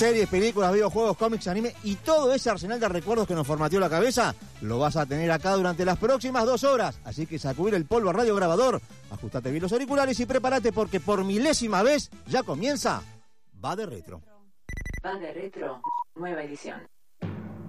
Series, películas, videojuegos, cómics, anime y todo ese arsenal de recuerdos que nos formateó la cabeza lo vas a tener acá durante las próximas 2 horas. Así que sacudir el polvo al radiograbador, ajustate bien los auriculares y prepárate porque por milésima vez ya comienza Va de Retro. Va de Retro, nueva edición.